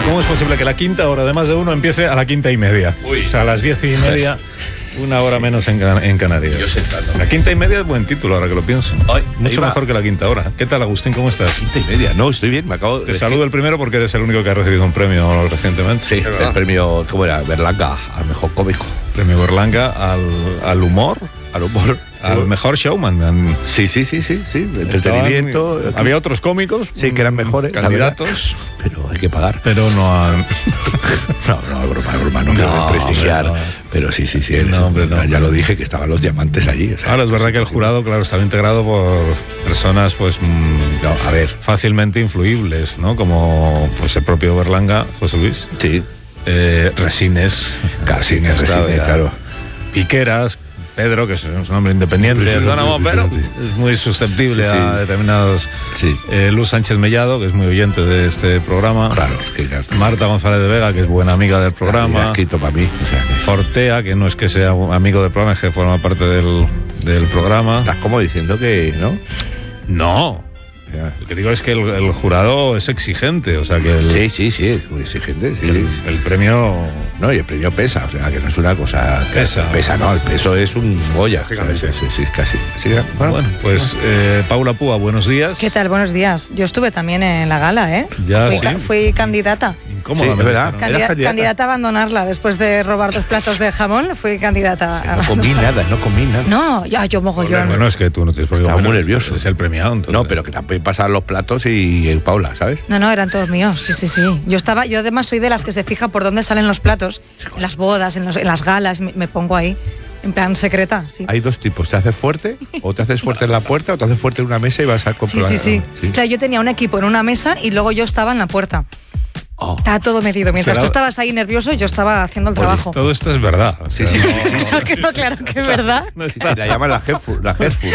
¿Cómo es posible que la quinta hora de más de uno empiece a la 5:30? Uy. O sea, a las 10:30, una hora menos en Canarias. Yo sentado. La 5:30 es buen título, ahora que lo pienso. Ay, Mucho mejor que la quinta hora. ¿Qué tal, Agustín? ¿Cómo estás? 5:30. No, estoy bien, me acabo Te saludo el primero porque eres el único que ha recibido un premio recientemente. Sí, el premio, ¿cómo era? Berlanga, al mejor cómico. Premio Berlanga al humor, Al humor. al mejor showman. Sí, entretenimiento. Había otros cómicos, Sí, que eran mejores, la candidatos, pero hay que pagar. pero no han... No, es broma, no quiero prestigiar. no. Pero sí, No, hombre, no. ya lo dije, que estaban los diamantes allí. O sea, Ahora es verdad que el jurado, claro, estaba integrado por personas, pues, No, a ver, fácilmente influibles, ¿no? Como, pues, el propio Berlanga, José Luis, sí, Resines, claro. Piqueras, Pedro, que es un hombre independiente, pero es muy susceptible Sí. a determinados... Sí, Luz Sánchez Mellado, que es muy oyente de este programa. claro, es que ya Marta González de Vega, que es buena amiga del ha programa. escrito para mí. O sea, que Fortea, que no es que sea amigo del programa, es que forma parte del programa. estás como diciendo que, ¿no? No, Ya. lo que digo es que el jurado es exigente, o sea que Sí, es muy exigente. Sí. el premio... No, y el premio pesa, o sea, que no es una cosa que Pesa. no, el peso es un Goya, ¿sabes? Sí, casi. Así que, Bueno, pues Paula Púa, buenos días. ¿Qué tal? Buenos días. Yo estuve también en la gala, ¿eh? Ya, sí. Fui candidata. Incómoda, Sí, me es verdad. dijeron. ¿Eras candidata? Candidata a abandonarla después de robar 2 platos de jamón. Fui candidata a... no comí nada. No, ya, yo mogollón. Bueno, es que tú no tienes por qué Estaba muy comer, nervioso. Es el premiado, entonces. No, pero que también pasan los platos y Paula, ¿sabes? No, eran todos míos. Sí. Yo además soy de las que se fija por dónde salen los platos. En las bodas, en las galas, me pongo ahí. En plan secreta, sí. Hay dos tipos, te haces fuerte, o te haces fuerte en la puerta, o te haces fuerte en una mesa y vas a comprobar. Sí. O sea, yo tenía un equipo en una mesa y luego yo estaba en la puerta. Oh. Estaba todo medido. Mientras Será- tú estabas ahí nervioso, yo estaba haciendo el Oye, trabajo. todo esto es verdad. O sea, Sí. Claro que es verdad. no está. La llaman la Head Food,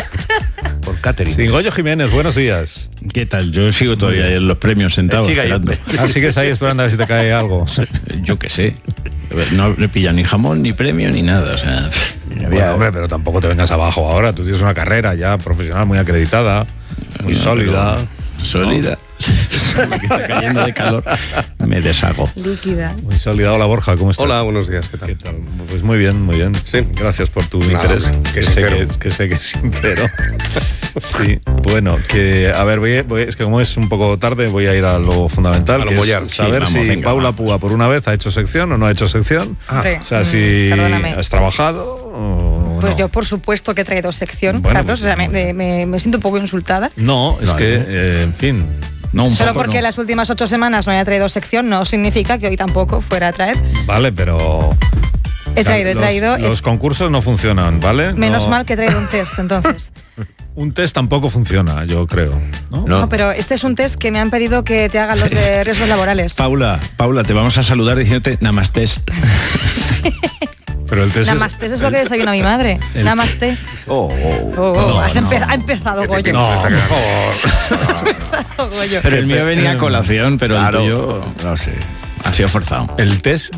por catering. Sí, Goyo Jiménez, buenos días. ¿Qué tal? Yo sigo todavía en los premios sentado. Sigue ahí, esperando. Ah, sigues ahí esperando a ver si te cae algo. Yo qué sé. A ver, no le pilla ni jamón, ni premio, ni nada. O sea, Bueno, hombre, pero tampoco te vengas abajo ahora. Tú tienes una carrera ya profesional muy acreditada, muy sólida. sólida. Me está cayendo de calor. Me deshago. Líquida. Muy sólida. Hola, Borja, ¿cómo estás? Hola, buenos días, ¿qué tal? ¿Qué tal? Pues muy bien, muy bien. Sí. Gracias por tu Nada, interés. hombre, Que sé que es sincero. Sí, bueno, a ver, es que como es un poco tarde, voy a ir a lo fundamental, A lo que mollar. es saber Sí, vamos, si venga, Paula vamos. Púa por una vez ha hecho sección o no ha hecho sección. Hombre, O sea, si perdóname. has trabajado o Pues no. yo, por supuesto, que he traído sección, Bueno, Carlos. pues, O sea, me siento un poco insultada. No, es que, en fin. No, un Solo poco porque no. las últimas 8 semanas no haya traído sección, no significa que hoy tampoco fuera a traer. Vale, pero... He traído. Los concursos no funcionan, ¿vale? Menos No. mal que he traído un test, entonces. Un test tampoco funciona, yo creo. ¿no? No, pero este es un test que me han pedido que te hagan los de riesgos laborales. Paula, te vamos a saludar diciéndote Namastest. Pero el test Namaste es lo que desayuna mi madre. Namaste. No, Ha empezado, Goyo. No, por favor. Goyo. Pero el mío venía a colación, pero Claro, el tuyo no sé. ha sido forzado. El test,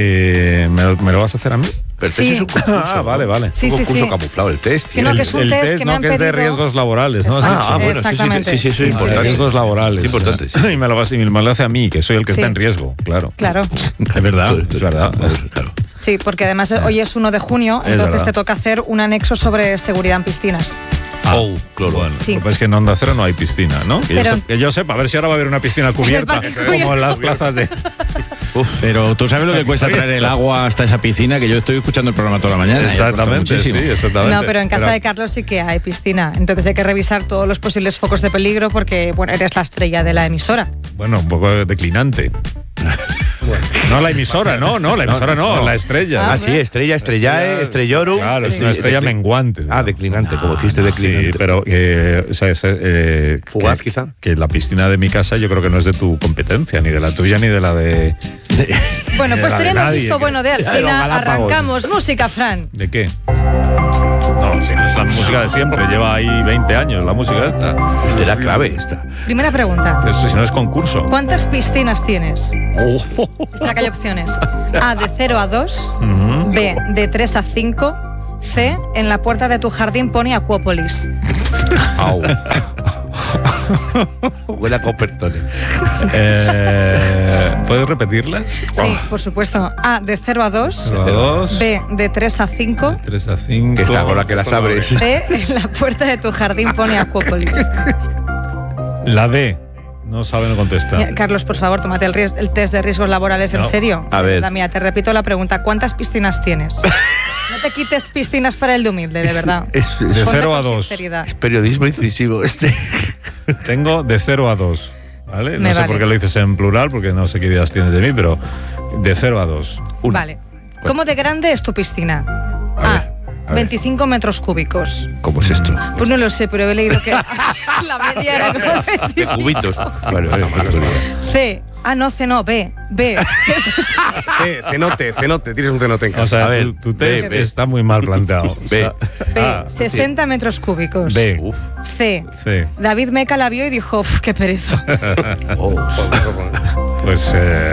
¿me lo vas a hacer a mí? Pero el Sí. test es un concurso. Ah, vale, ¿no? vale. Sí, Un sí, concurso sí. camuflado, el test. Que no, tío. que es un El test test que me no, han que es de pedido. riesgos laborales, ¿no? Exacto. Ah, bueno, Exactamente. sí, eso es importante. Riesgos laborales. Es importante, o sea, sí. Y me lo hace a mí, que soy el que Sí. está en riesgo, claro. Claro. Es verdad, es verdad. Claro. Sí, porque además hoy es 1 de junio, Es entonces verdad. te toca hacer un anexo sobre seguridad en piscinas. Oh, claro. Bueno, Sí. lo que pasa es que en Onda Cero no hay piscina, ¿no? Pero- Que yo sepa, a ver si ahora va a haber una piscina cubierta, parque como cubierto. en las plazas de... Pero tú sabes lo que cuesta traer el agua hasta esa piscina, que yo estoy escuchando el programa toda la mañana. y ha costado Exactamente, sí, muchísimo. exactamente. No, pero en casa de Carlos sí que hay piscina. Entonces hay que revisar todos los posibles focos de peligro porque, bueno, eres la estrella de la emisora. Bueno, un poco declinante. No la emisora, no, la emisora no, la estrella. Ah, sí, estrella, estrellae, estrellorum. Claro, es una estrella menguante. Ah, declinante, como dijiste, declinante. Sí, pero Fugaz, que- quizá. Que la piscina de mi casa yo creo que no es de tu competencia, ni de la tuya, ni de la de... Bueno, pues de teniendo nadie, visto que- bueno de de los Alsina, Galápagos. arrancamos. Música, Fran. ¿De qué? No, si no es la música de siempre, lleva ahí 20 años la música esta. Es de la clave esta. Primera pregunta. Eso, si no es concurso. ¿Cuántas piscinas tienes? Oh. Espera, que hay opciones. A, de 0 a 2. Ujú. B, de 3 a 5. C, en la puerta de tu jardín pone Acuópolis. Au. Huele a Coppertone. ¿Puedes repetirlas? Sí, por supuesto. A, de 0 a 2. 0 a 2. B, de 3 a 5. 3 a 5. Que está con la que las abres. C, en la puerta de tu jardín pone Acuópolis. La D. No sabe, no contesta. Mira, Carlos, por favor, tómate el test de riesgos laborales en No. serio. A ver. Mira, te repito la pregunta. ¿Cuántas piscinas tienes? No te quites piscinas para el de humilde, de verdad. De Ponte 0 a con 2. sinceridad. Es periodismo incisivo este. Tengo de 0 a 2. ¿Vale? No Me sé vale. por qué lo dices en plural, porque no sé qué ideas tienes de mí, pero de 0 a 2. Vale. ¿Cómo de grande es tu piscina? A ver, a ver. 25 metros cúbicos. ¿Cómo es esto? Pues no lo sé, pero he leído que la media era como De 25. cubitos. Bueno, está mal esto. C. Ah, no, C no, B. Cenote, tienes un cenote en casa. O sea, A ver, tu test B. está muy mal planteado. O sea, B. A, 60 metros cúbicos. B. Uf. C. C. David Meca la vio y dijo, "Uf, qué pereza". Oh. Pues.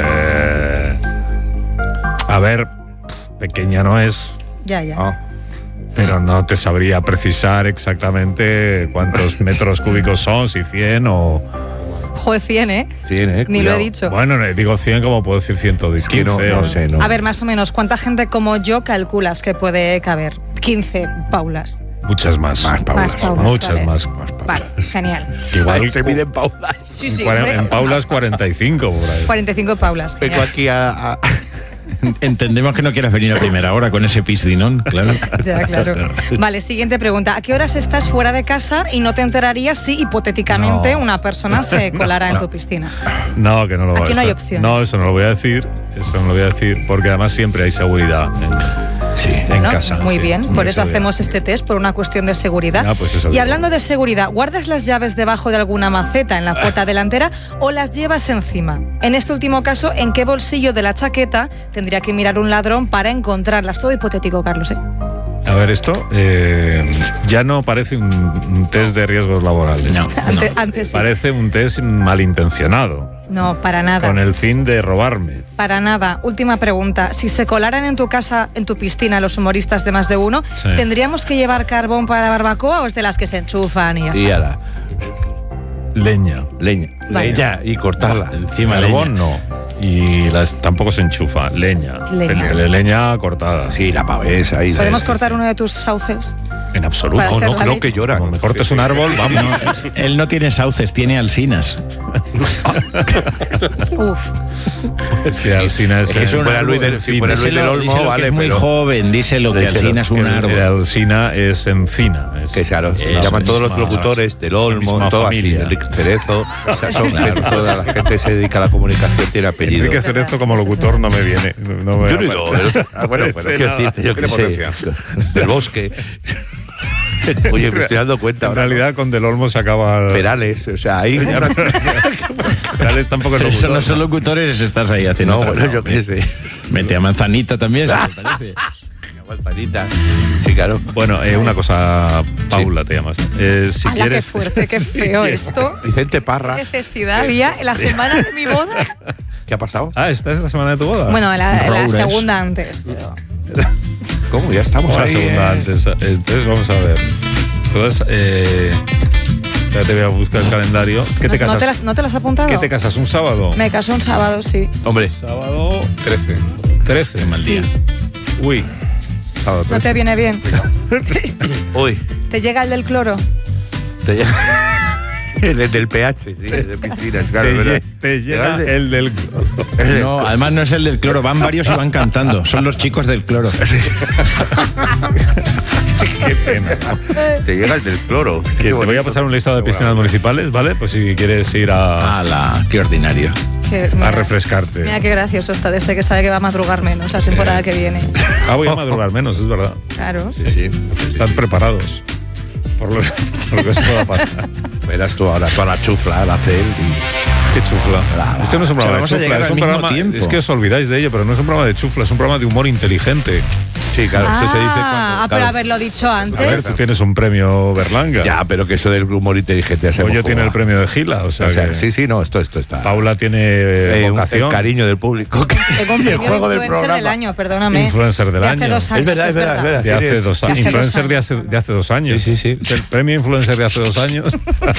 A ver, pequeña no es, Ya. Ah. pero no te sabría precisar exactamente cuántos metros cúbicos son, si 100 o. Joder, 100, ¿eh? 100, Ni lo he cuidado. dicho. Bueno, digo 100 como puedo decir 115. Es que no o- sé, no. A ver, más o menos, ¿cuánta gente como yo calculas que puede caber? 15 Paulas. Muchas más. Más Paulas. Más Paulas, Muchas vale. más. Vale, genial. Igual Se miden paulas. Sí, sí. en Paulas 45 por ahí. 45 Paulas. Vengo Genial. aquí a Entendemos que no quieras venir a primera hora con ese piscinón, claro. Ya, claro. Vale, siguiente pregunta. ¿A qué horas estás fuera de casa y no te enterarías si hipotéticamente No. una persona se colara en tu piscina? No, que no lo voy a Aquí no hay hacer. opciones. No, eso no lo voy a decir. Eso no lo voy a decir porque además siempre hay seguridad en ¿No? casa. Muy sí, bien, hay por eso seguridad. hacemos este test, por una cuestión de seguridad. Ya, pues eso Y digo. hablando de seguridad, ¿guardas las llaves debajo de alguna maceta en la puerta delantera o las llevas encima? En este último caso, ¿en qué bolsillo de la chaqueta tendría que mirar un ladrón para encontrarlas? Todo hipotético, Carlos, ¿eh? A ver, esto ya no parece un test de riesgos laborales. No. Antes sí. Parece un test malintencionado, No, para nada. con el fin de robarme. Para nada. Última pregunta. Si se colaran en tu casa, en tu piscina, los humoristas de más de uno, Sí. ¿tendríamos que llevar carbón para la barbacoa o es de las que se enchufan y ya y está? a la Leña. leña. Vale. Leña y cortarla. Encima Carbón leña. no. Y tampoco se enchufa. Leña. Leña. Leña cortada. Sí, la pavés ahí. ¿Podemos sí, cortar sí. uno de tus sauces? En absoluto. Para hacer No, la no, ley. que llora. Como me cortes un árbol, vamos. Él no tiene sauces, tiene alsinas. Uf. Es que Alsina es. Es un fuera árbol Luis del- encina. si fuera Luis del Olmo, díselo que vale, es muy pero- joven, díselo que Díselo, alsina es un Que árbol. Alsina es encina. Es- Que se es llaman la todos los misma- locutores del la Olmo, misma todo así. familia. Enrique Cerezo. O sea, son gente, toda la gente que se dedica a la comunicación tiene apellido. Enrique Cerezo como locutor no me viene. No me Yo no digo, bueno, pero quiero decirte, yo qué sé, del Bosque. Oye, me estoy dando cuenta En ahora. realidad con Del Olmo se acaba. Perales, o sea, ahí. Perales tampoco es Pero eso locutor. no son locutores, estás ahí haciendo. No, otra bueno, cosa. yo qué sé. Mete a Manzanita también, si te parece. Manzanita. Sí, claro. Bueno, una cosa, Paula te llamas. Si ¡Hala, quieres. qué fuerte, qué feo esto! Vicente ¿Qué Parra. necesidad había en la semana de mi boda? ¿Qué ha pasado? Ah, esta es la semana de tu boda. Bueno, la Roures. segunda antes. Pero... ¿Cómo? Ya estamos O la ahí. segunda antes. Entonces vamos a ver. Entonces, te voy a buscar el calendario. ¿Qué te casas? ¿No te las has apuntado? ¿Qué te casas? ¿Un sábado? Me casó un sábado, sí. Hombre, Sábado 13. 13. Qué mal día. Uy. Sábado ¿No 13. te viene bien? hoy ¿Te llega el del cloro? te llega. El del pH, sí, el de piscinas, claro. ¿verdad? Te llega el del. No, además no es el del cloro, van varios y van cantando. Son los chicos del cloro. Qué pena. Te llega el del cloro. Que te voy a pasar un listado de piscinas municipales, ¿vale? Pues si quieres ir a ¡Hala! ¡Qué ordinario! Mira, refrescarte. Mira qué gracioso está desde que sabe que va a madrugar menos la temporada que viene. Ah, voy a madrugar menos, es verdad. Claro. Sí, sí. Están preparados. Por lo que os pueda pasar. Verás tú ahora toda la chufla, la cel Qué chufla. Este no es un programa de vamos a chufla, llegar es al un mismo programa. tiempo. Es que os olvidáis de ello, pero no es un programa de chufla, es un programa de humor inteligente. Sí, claro, esto se dice cuando. Pero claro. haberlo dicho A ver, antes. tú tienes un premio Berlanga. Ya, pero que eso del humor inteligente ya sabemos Goyo cómo tiene va. el premio de Gila, o sea, O sea, que sí, sí, no, esto está. Paula tiene El vocación. cariño del público. Tengo un Y el premio de juego del influencer programa. del año, perdóname. Influencer del de año. hace 2 años. Es verdad, es verdad, es verdad. De hace Tienes- 2 de años. hace 2 Influencer años. de hace 2 años. Sí, sí, sí. El premio influencer de hace 2 años.